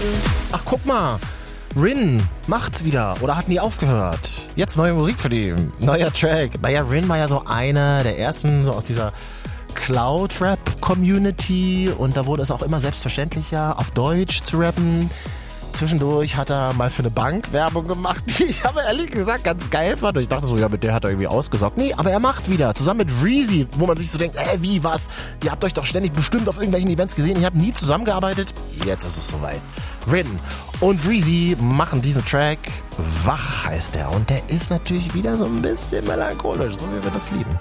ach guck mal, Rin macht's wieder oder hat nie aufgehört. Jetzt neue Musik für die, neuer Track. Naja, Rin war ja so einer der ersten so aus dieser Cloud-Rap-Community und da wurde es auch immer selbstverständlicher, auf Deutsch zu rappen. Zwischendurch hat er mal für eine Bank Werbung gemacht, die ich aber ehrlich gesagt ganz geil fand. Und ich dachte so, ja, mit der hat er irgendwie ausgesorgt. Nee, aber er macht wieder, zusammen mit Reezy, wo man sich so denkt, wie, was? Ihr habt euch doch ständig bestimmt auf irgendwelchen Events gesehen, ihr habt nie zusammengearbeitet. Jetzt ist es soweit. Rin und Reezy machen diesen Track. Wach heißt der und der ist natürlich wieder so ein bisschen melancholisch, so wie wir das lieben.